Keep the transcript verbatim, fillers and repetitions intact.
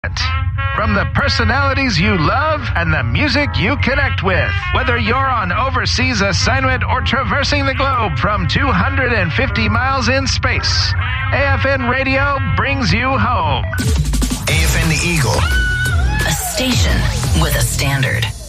From the personalities you love and the music you connect with. Whether you're on overseas assignment or traversing the globe from two hundred fifty miles in space, A F N Radio brings you home. A F N The Eagle. A station with a standard.